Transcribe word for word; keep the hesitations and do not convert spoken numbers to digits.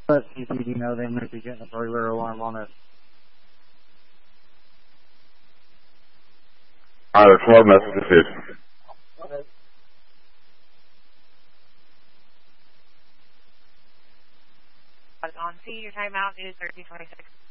Let C P D know they might be getting a burglar alarm on it. Alright, twelve message received. On C, your timeout is thirteen twenty-six.